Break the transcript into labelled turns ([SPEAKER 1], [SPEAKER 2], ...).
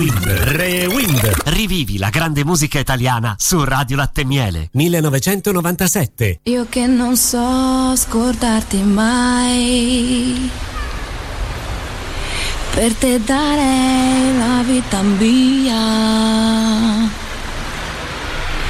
[SPEAKER 1] Rewind.
[SPEAKER 2] Rivivi la grande musica italiana su Radio Latte e Miele.
[SPEAKER 1] 1997.
[SPEAKER 3] Io che non so scordarti mai, per te darei la vita mia.